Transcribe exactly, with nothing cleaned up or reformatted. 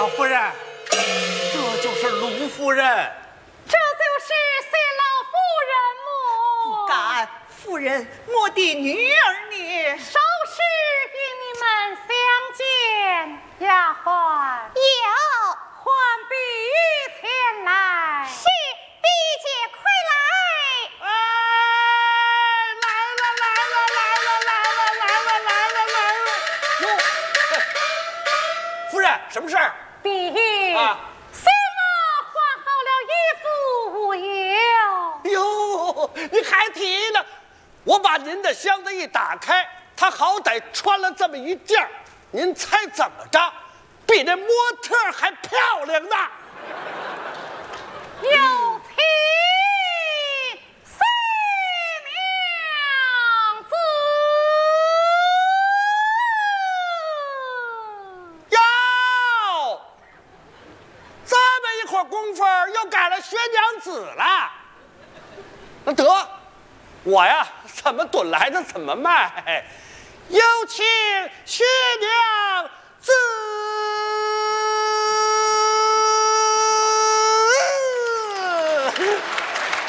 老夫人，这就是卢夫人。 这就是谢老夫人么？ 不敢，夫人，我的女儿呢？ 稍时与你们相见。丫鬟， 有， 唤碧玉前来。 是，碧姐快来。 哎，来了来了来了来了来了来了来了！哟，哎夫人，什么事儿？ 碧玉， 啊， 谢妈换好了衣服，无忧。 哟，你还提呢？我把您的箱子一打开，他好歹穿了这么一件儿，您猜怎么着？比那模特还漂亮呢！ 有请谢娘子。 哟，这么一会儿功夫又改了薛娘子了。那得，我呀怎么炖来的怎么卖？有请薛娘子。